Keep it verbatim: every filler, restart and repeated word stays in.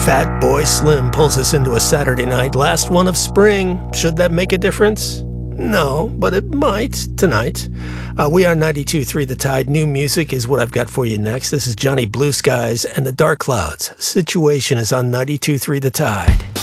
Fat Boy Slim pulls us into a Saturday night, last one of spring. Should that make a difference? No, but it might tonight. Uh, we are ninety-two point three The Tide. New music is what I've got for you next. This is Johnny Blue Skies and the Dark Clouds. Situation is on ninety-two point three The Tide.